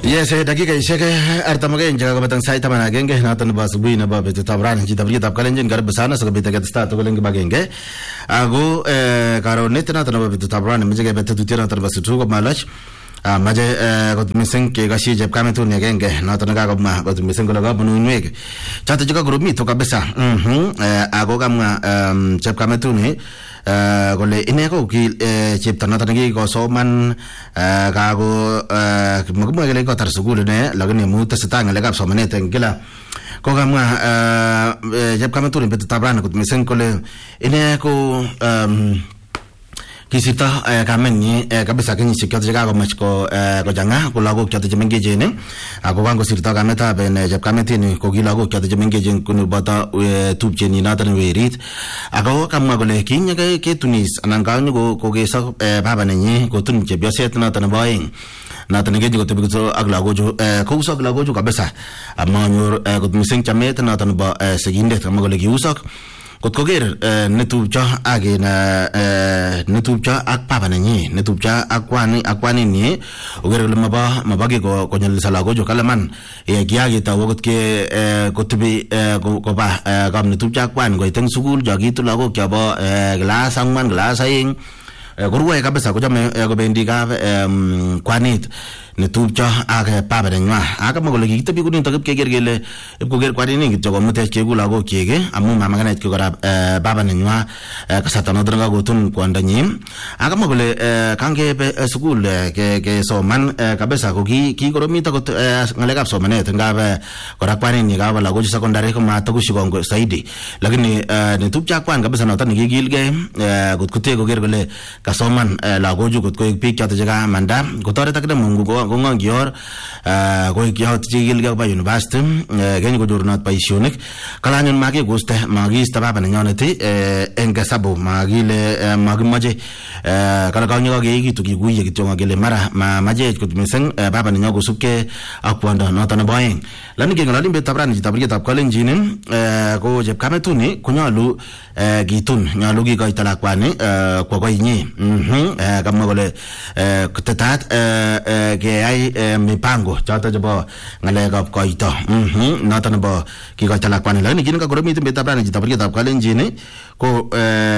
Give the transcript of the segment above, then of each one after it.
Yes, dakika ishek artamage injaga batang sai tamana genge natan ba subuhi na ba betu tabran ji tabri tab kalenjin garb sana so beta get start goleng bagenge ago karo netna tan ba betu tabran mije betu tira tan ba sutu ko malach maje got misen ke gashi jeb kametu ne genge natan ga ko ma got misen ko ga bunu nwek chata juga group mi to kabisa ago gamma jeb kametu ne gole ineko ki chipta na tangi ko soman ga go magmo gele ko tar sugul ne lagni mu ta sitang le gap somane tengila ko ga ma jeb kametu ne bet tabran ko misen ko le ineko kisita kamen ni kabisa kinyi sikyo jaga ko machko ko janga ko lago kyata jemenge jene ako wango sirta kameta ben jeb kameti ni ko gilago kyata jemenge jen kunu bata tub jeni natan werit ako kamma ko le kinya ke tunis ananga ni ko ge sa baba ni ko tun je bioset natan baing natan ge ko tebi ko aglago jo ko usak aglago jo kabisa amma nyor ko miseng chamet natan ba seginde kamma ko le usak kot koger netupcha age na netupcha ak papa nanyi netupcha akwani ni oger le mabage ko nyal sala go jo kalaman giage ta wogot ke kotubi ko ba gam netupcha akwan go teng sukul jagi tu lago kya ba glass angman glass aing gorwa kabisa ko jame go bendi ka kwanit netupcha age papa nanwa aga magolo gi tabi kunin takap ke gergele ko ger kwani ni jogo mate ke gula go kege amu mama ganet ko gara baba nanwa kasata no dranga go tun kwanda nyim aga magole kange be school ke so man kabisa ko gi ko mi ta ko ngale gap so manet ngabe gora kwani ni ga wala go secondary ko ma ta ko shigongo saidi lakini netupcha kwan kabisa no tan gi gilge gut kute go gergele kasoman la go ju gut ko pik ta jaga manda go tore takde mungu gongang gior ko giot jigil ga ba university gen go jurnat paisionik kalanyon magi guste magi staba ban nyoneti enga sabo magi le magmaje kala kanyo ga gi tuki guye gi tonga gele mara maje ko misen baba nyo go sukke akwanda notana boyeng lan gi ngalali be tabran ji tabri tab kalen jinin ko jeb kametuni kunyalu gitun nyalu gi ga itala kwani ko go yinyi kamma gole kutetat ke ai mipango chata jabo ngale gap ko ito natan bo ki ko chala kwan la ni kin ka goromi te beta bran ji tabri tab kalen jini ko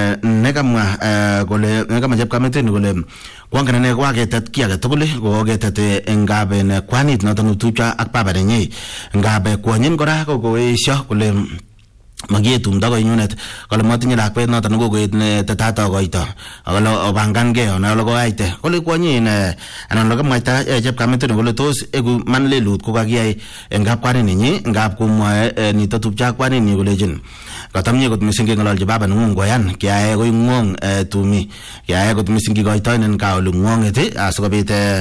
negam gole negam jeb kamete ni gole kwanga ne kwa ke tat kia ke togole go ge tat engabe ne kwanit natan tucha akpa bare ni ngabe kwanyin gora ko go isha gole magietum dago inyunet kala matinya lakpe no tan go ne tata go ito agalo bangan ge ona logo aite kole kwani ne anan logo maita jeb kamete no tos egu manle lut ko gagiai engap kwani ni ngap kumwa ni tatupcha kwani ni golejin katamye got misingi ngalal jebaba nung goyan kya go ngong tumi kya got misingi go ito nen ka ngong ete aso bite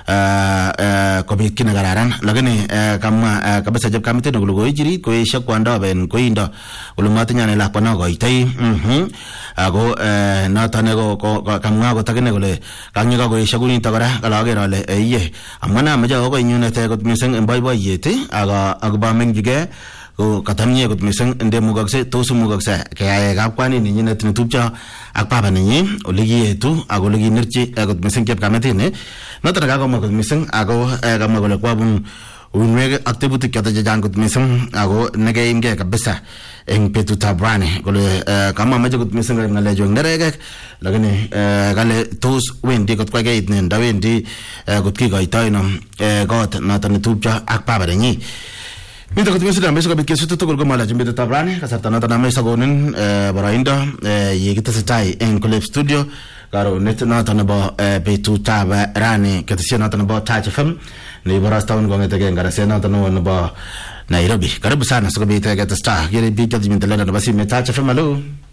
ko bit kinagararan lagani kamma kabisa jeb kamete no go jiri ko isha kwanda ben ko indo ulumatinya ne la kono go itai ago natane go kamga go takene gole kanyiga go ishaguni tagara kala ge rale iye amana maja go inyune te go miseng embai boy yete aga agba mengjige ko katamye go miseng ende mugakse tosu mugakse kaya ga kwani ni ne tin tupcha akpa banini oligi etu ago ligi nirchi go miseng kep kamete ne natara ga go miseng ago ga mo go kwabun unwege activity kata jangut miseng ago nege imge kabisa eng petu tabrane gole kama maje gut miseng ngale jong nerege lagane gale tos wendi gut kwage itne ndawendi gut ki gaitaino got natan tupcha akpa bareni mito gut miseng meso kabit kesu to gol mala jimbe tabrane kasarta natan mesa gonen baraindo yegita setai eng collab studio karo net natan ba petu tabrane katisia natan ba touch fm ni boras taun ko ngete ngara sena tanu no ba Nairobi karibu sana so kabita get star gere bi jati min talana basi metacha famalo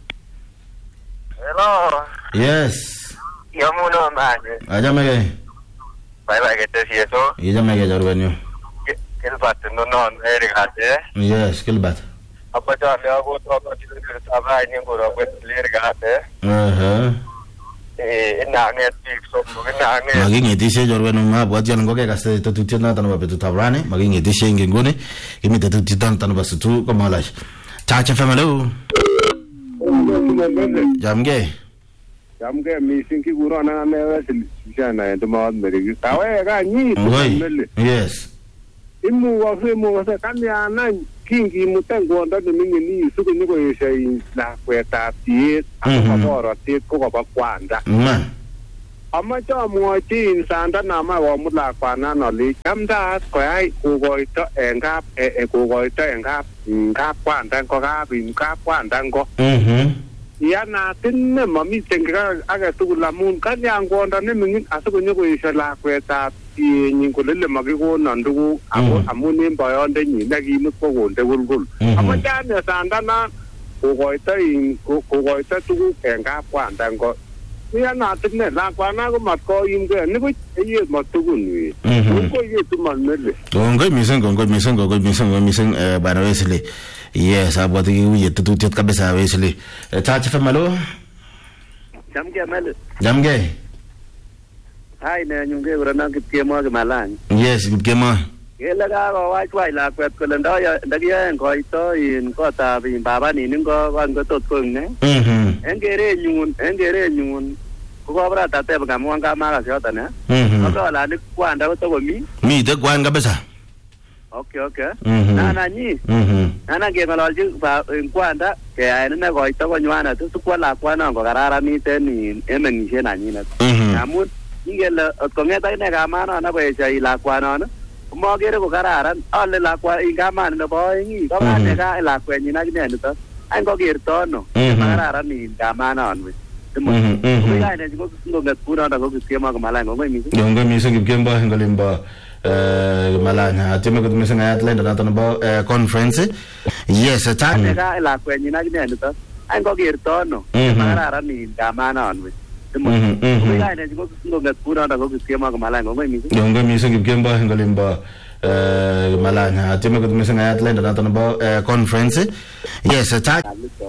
hello yes yamuno man ajamege bye bye get eso ijamege jarwanyo kelbat no erigate yes kelbat apa jale abo to aba ni ko ro erigate ina ngeti so ina ngeti magingi dise jorweno ma bwajja ngoke kaste to tutena tan ba betu tabrane magingi dise ngengone kimi to tutena tan ba sutu ko malash chacha famalo jamge Chamke missing kikuron ane Wesley Sishana en tomaat meriki. Tawe kanyi. Yes. Imukase kanyanan kingimuten kwondo neming'in sikunyikoesyo lakwetab tiet akobo borotet kokobo kwanda. Amache amwochi sanda nama komut lakwanan ale chamdaat koyai kokoito en kap kwanda ngo kap kwanda ngo. Yanatin nemamiten age tugul amun kalyan kwondo neming'in asikonyokoesyo lakwetab tienyin kole makikonon tuguk amun en boyondenyin nekimut kokonde kulkul. Amache ane sandana kokoito tuguk en kap kwanda ngo. Yanatin ne lakwana ko matkoimgei nibuch eyet matugun wi. Ko yetu malmele. Kongoi mising bana Wesley. Yes, abwati yetu tutut kabisa Wesley. Chachi famalo. Jamge. Hai ne nyunge urana kipkemo ke malan. Yes, kipkemo. Kele ka ko wai lakwet kole ndakiyoen koito in kotab baba ninin ko tot kongne. En kerenyun ko kobra tateb kamwan kamakas yoton Kola ni kwanda kotokomi. Mite kwan kabisa. Okay. Nana ngeng'ololchi kwanda keyaen ine koito konywanet sikwo lakwanon kokararanit en meng'isiet nanyinet. Amun ingele kong'et akine kamanon akoesyo lakwanon komokere ko kararan ale kamani nebo oeng kobane ka lakwenyin akine niton any kokerto ano makararan kamanon wech. Kongoi mising kipkembo en olimbo Malanya. Atieme kot mising ayat lendo noton nebo conference. Yes, acha ka lakwenyin akine niton any kokerto ano makararan kamanon wech. Kongoi mising kipkembo en olimbo Malanya. Atieme kot mising ayat lendo noton nebo conference. Yes, acha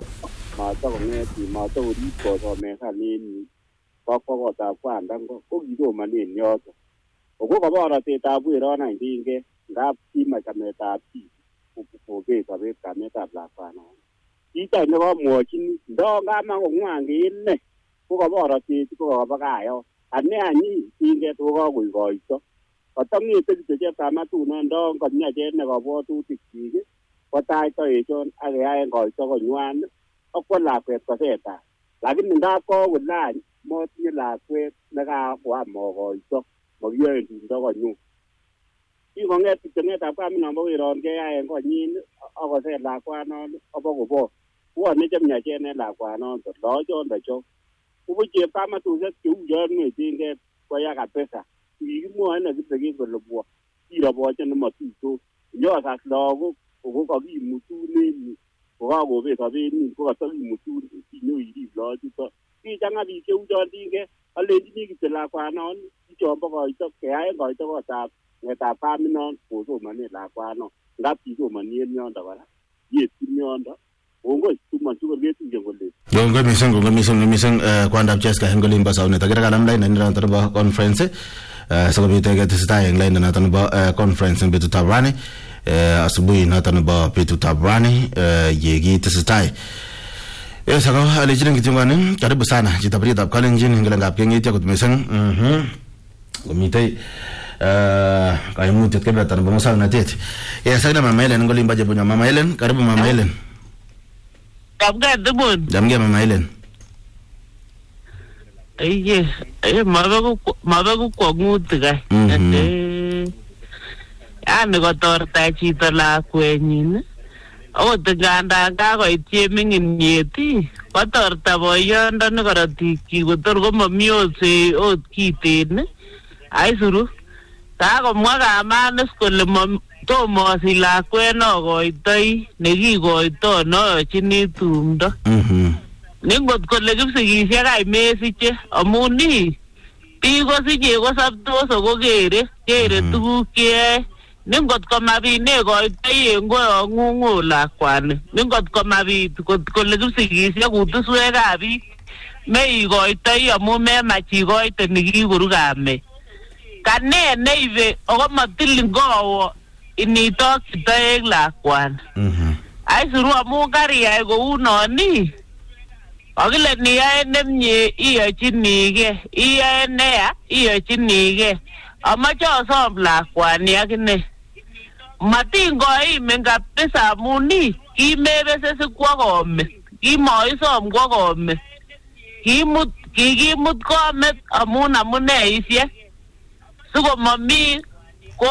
matokoriib kosomesanen kotab kwanda ko kikomanen yoto. Ko kaborotetab weron any tinge ngap kimach chametab chi kobet sobet kametab lakwanon. Kito nekamwochini ndo ngama kong'wan kine ko kaborotet ko kaba kayo. Ane anyi tinget ko kakoikoito. Katang'ete kityo chepkamatunon ndo kamiachet nekabwatutik chik kotach toechon ak keyaen koito konywan akwo lakwet koseta. Lakini ngap kokolany motinye lakwet nekakwa mokoito makiyoen tumdo konyu. Kikong'et kityo ng'etab kaminon bo weron keyaen konyin akoset lakwanon abokobo. Bwone chemiachen en lakwanon lochon chok. Kubu chepkamatushek cheu chon mechenget koya kabisa. Kikimwoe nekibekit kole bwo kiroboche nematuitos. Nyosas lagok ko kakimutun kokakobet sobenyin ko katakimutun kinyoirib lagochuton. Kichang'a biik cheu chon tinge alenjini kityo lakwanon kichombo koito keyaen koito kotab ng'etab kaminon kosomanen lakwanon ngap kisomoni en yondo kora yetyin yondo. Kongoi tumanchukor ketuye kole Kongoi mising kwandab Cheska en olimbo saunet akere kanam lain noton nebo conference sikobit ketesetai en lain noton nebo conference en betutab rani asubuhi noton nebo betutab rani yekitesetai. Yes, ako alechin kityongani karibu sana chitabritab Kalenjin ngalekab keng'etyo kot mising. Komitei kaimutiet kebeberta nebo muswoknotet. Yes, akina Mama Helen ngolimbo Jebunya. Mama Helen, karibu Mama Helen. Jamge Mama Helen. Yes, mabeku kwang'utik any. Yani kotorta chito lakwenyin akot ngandan kakoit cheming'in nyeti kotorta boyondoni korotikyik kotor komami ot kiten aisuru kakomwa kamanis kole tomo asich lakwet nokoitoi nekikoito noyochini tumdo. Ningot kole kipsikisiek any mesiche amun biik kosiche kosoptos ako kere tuguk cheyoe. Ningot komabit nekoitoi en koyong'ung'o lakwani. Ningot komabit kole kipsikisiek kutuswekab biik meikoitoi amun memach ikoite nekikoru kamet. Kanet neibe ako matilin kowo initokyi toek lakwani. Aisuru amun kariyai kou noni Akile niyae nemye iyochinige, iyae neya iyochinige. Amache asom lakwani akine. Matingoimen kabisa amuni kimebese sikwa komet. Kimoisom kwa komet. Kikimut komet amune isiek. Sikomami